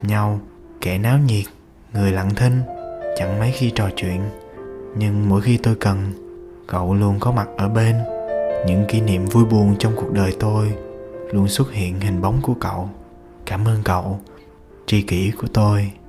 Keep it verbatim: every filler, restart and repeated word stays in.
nhau, kẻ náo nhiệt, người lặng thinh, chẳng mấy khi trò chuyện. Nhưng mỗi khi tôi cần, cậu luôn có mặt ở bên. Những kỷ niệm vui buồn trong cuộc đời tôi luôn xuất hiện hình bóng của cậu. Cảm ơn cậu, tri kỷ của tôi.